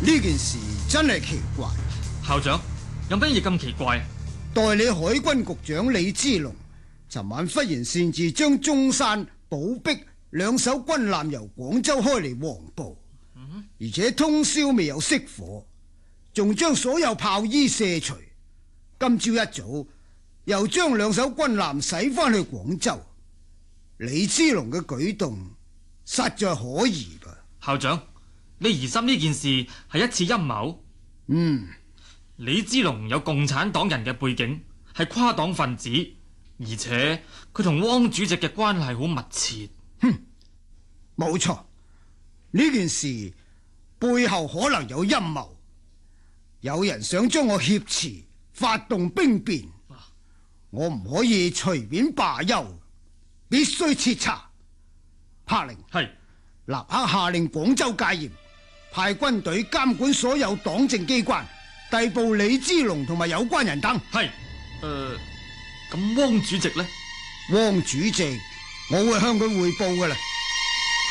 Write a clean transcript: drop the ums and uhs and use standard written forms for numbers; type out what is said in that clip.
呢件事真係奇怪。 校長，有乜嘢咁奇怪啊？ 代理海軍局長李之龍尋晚忽然擅自將中山、寶璧兩艘軍艦由廣州開嚟黃埔，而且通宵未有熄火，仲將所有炮衣卸除。今朝一早又將兩艘軍艦駛翻去廣州。李之龍嘅舉動實在可疑吧？ 校長，你疑心呢件事係一次陰謀？李之龍有共產黨人嘅背景，係跨黨分子，而且佢同汪主席嘅關係好密切。 冇錯，呢件事背後可能有陰謀，有人想將我挾持，發動兵變。我唔可以隨便罷休，必須徹查。柏寧， 係， 立刻下令廣州戒嚴，派軍隊監管所有黨政機關，逮捕李之龍同埋有關人等。 係，咁汪主席呢？ 汪主席，我會向佢匯報㗎啦。